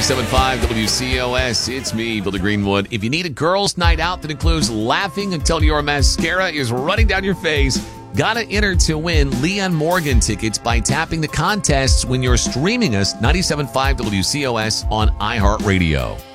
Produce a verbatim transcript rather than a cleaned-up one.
ninety-seven point five W C O S. It's me, Billy Greenwood. If you need a girls' night out that includes laughing until your mascara is running down your face, gotta enter to win Leon Morgan tickets by tapping the contests when you're streaming us ninety-seven point five W C O S on iHeartRadio.